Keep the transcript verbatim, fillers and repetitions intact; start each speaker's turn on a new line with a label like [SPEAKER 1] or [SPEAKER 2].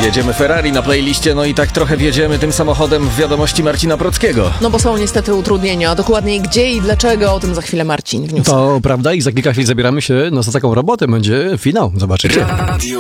[SPEAKER 1] Jedziemy Ferrari na playliście, no i tak trochę wjedziemy tym samochodem w wiadomości Marcina Prockiego.
[SPEAKER 2] No bo są niestety utrudnienia, a dokładniej gdzie i dlaczego, o tym za chwilę Marcin w newsach.
[SPEAKER 3] To prawda i za kilka chwil zabieramy się no, za taką robotę, będzie finał, zobaczycie.